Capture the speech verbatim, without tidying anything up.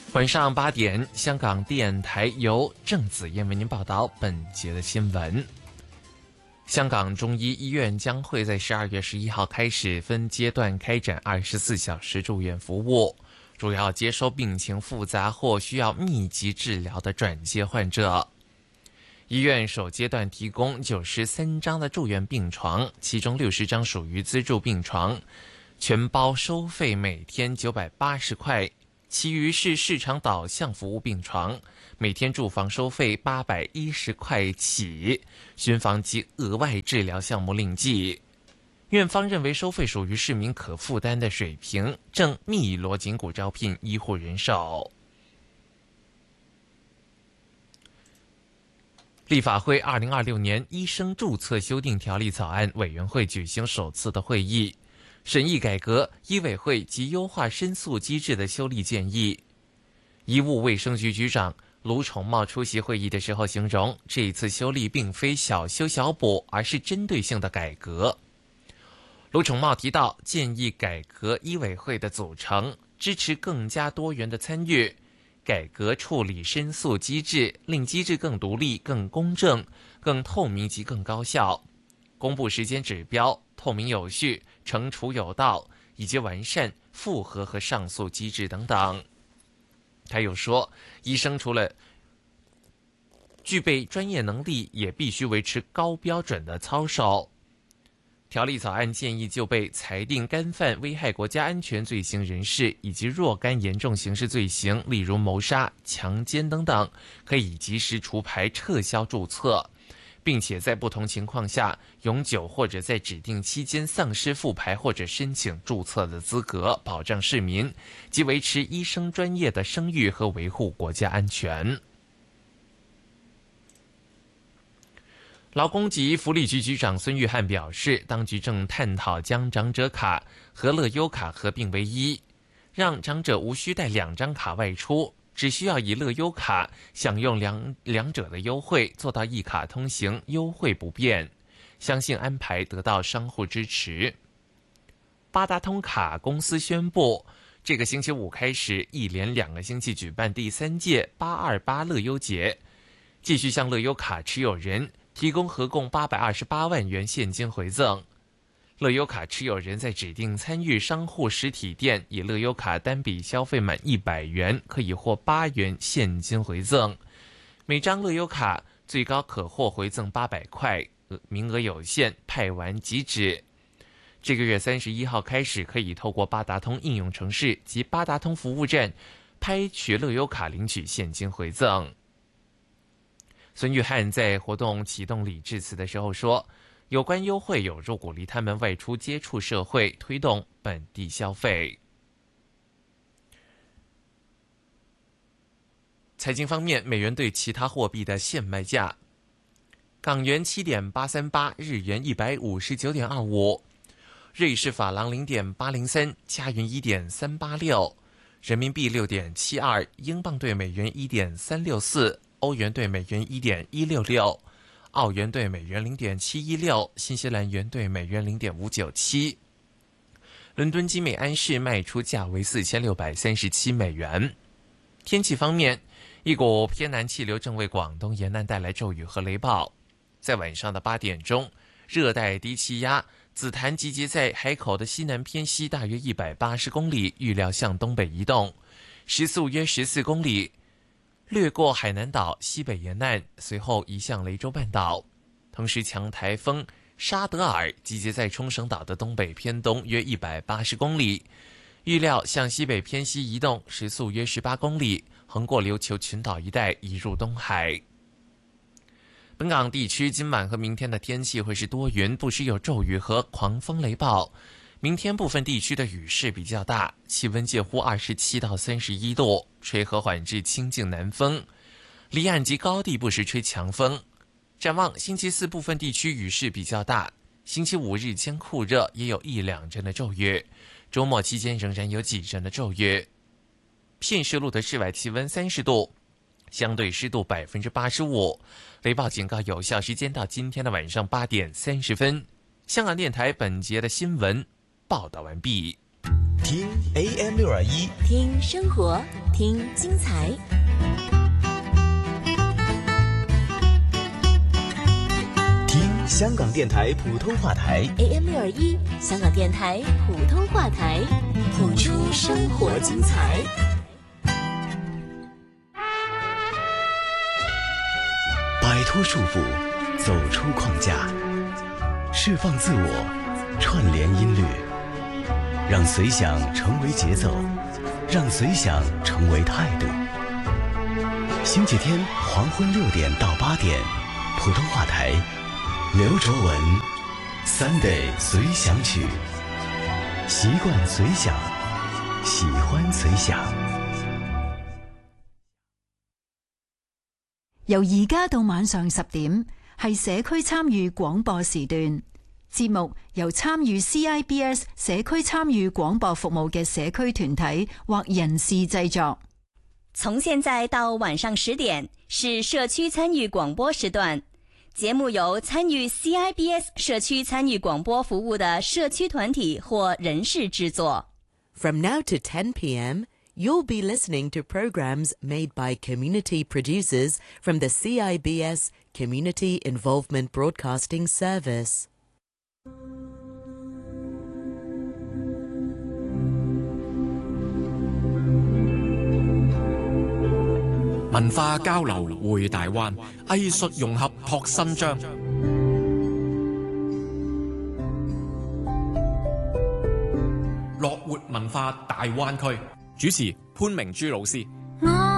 晚上八点，香港电台由郑子燕为您报道本节的新闻。香港中医医院将会在十二月十一号开始分阶段开展二十四小时住院服务，主要接收病情复杂或需要密集治疗的转介患者。医院首阶段提供九十三张的住院病床，其中六十张属于资助病床，全包收费每天九百八十块。其余是市场导向服务病床，每天住房收费八百一十块起，巡房及额外治疗项目另计。院方认为收费属于市民可负担的水平，正密锣紧鼓招聘医护人手。立法会二零二六年医生注册修订条例草案委员会举行首次的会议，审议改革医委会及优化申诉机制的修例建议。医务卫生局局长卢宠茂出席会议的时候形容，这一次修例并非小修小补，而是针对性的改革。卢宠茂提到，建议改革医委会的组成，支持更加多元的参与，改革处理申诉机制，令机制更独立、更公正、更透明及更高效，公布时间指标，透明有序，惩处有道，以及完善复核和上诉机制等等。他又说，医生除了具备专业能力，也必须维持高标准的操守。条例草案建议，就被裁定干犯危害国家安全罪行人士以及若干严重刑事罪行，例如谋杀、强奸等等，可以及时除牌撤销注册，并且在不同情况下永久或者在指定期间丧失复牌或者申请注册的资格，保障市民及维持医生专业的声誉和维护国家安全。劳工及福利局局长孙玉菡表示，当局正探讨将长者卡和乐悠卡合并为一，让长者无需带两张卡外出，只需要以乐悠卡享用两两者的优惠，做到一卡通行，优惠不变。相信安排得到商户支持。八达通卡公司宣布，这个星期五开始，一连两个星期举办第三届八二八乐悠节，继续向乐悠卡持有人提供合共八百二十八万元现金回赠。乐悠卡持有人在指定参与商户实体店以乐悠卡单笔消费满一百元，可以获八元现金回赠。每张乐悠卡最高可获回赠八百块，名额有限，派完即止。这个月三十一号开始，可以透过八达通应用程式及八达通服务站拍取乐悠卡领取现金回赠。孙玉菡在活动启动礼致辞的时候说，有关优惠有助鼓励他们外出接触社会，推动本地消费。财经方面，美元对其他货币的现卖价：港元七点八三八，日元一百五十九点二五，瑞士法郎零点八零三，加元一点三八六，人民币六点七二，英镑对美元一点三六四。欧元对美元 一点一六六， 澳元对美元 零点七一六， 新西兰元对美元 零点五九七。伦敦金每安士卖出价为四千六百三十七美元。天气方面，一股偏南气流正为广东沿岸带来骤雨和雷暴。在晚上的八点钟，热带低气压紫檀集结在海口的西南偏西大约一百八十公里，预料向东北移动，时速约十四公里，掠过海南岛西北沿岸，随后移向雷州半岛。同时，强台风沙德尔集结在冲绳岛的东北偏东约一百八十公里，预料向西北偏西移动，时速约十八公里，横过琉球群岛一带移入东海。本港地区今晚和明天的天气会是多云，不时有骤雨和狂风雷暴。明天部分地区的雨势比较大，气温介乎二十七到三十一度，吹和缓至清劲南风，离岸及高地不时吹强风。展望星期四部分地区雨势比较大，星期五日间酷热，也有一两阵的骤雨，周末期间仍然有几阵的骤雨。片石路的室外气温三十度，相对湿度百分之八十五，雷暴警告有效时间到今天的晚上八点三十分。香港电台本节的新闻报道完毕。 听 A M 六二一， 听生活，听精彩。 听香港电台普通话台 A M 六二一，香港电台普通话台，谱出生活精彩。 摆脱束缚，走出框架，释放自我，串联音律，让随想成为节奏，让随想成为态度。星期天黄昏六点到八点，普通话台，刘卓文 Sunday 随想曲，习惯随想，喜欢随想。 由而家到晚上十點，係社區參與廣播時段。節目由參與 C I B S 社區參與廣播服務嘅社區團體或人士製作。 從現在到晚上十點是社區參與廣播時段，節目由參與 C I B S 社區參與廣播服務的社區團體或人士製作。 From now to ten p.m., you'll be listening to programs made by community producers from the C I B S Community Involvement Broadcasting Service. 文化交流匯大灣，藝術融合拓新章。樂活文化大灣區，主持潘明珠老師。